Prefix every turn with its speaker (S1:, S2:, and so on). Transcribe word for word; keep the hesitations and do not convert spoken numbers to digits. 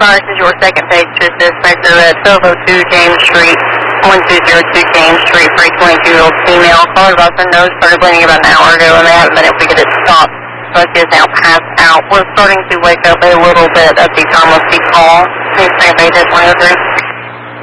S1: fire, this is your second page to dispatcher at twelve oh two James Street, one two zero two James Street, for a twenty-two-year-old female. Caller about her nose started bleeding about an hour ago, and they haven't been able to get it stopped. So she is now passed out. We're starting to wake up a little bit at the time of the call. Please stand by, one oh three.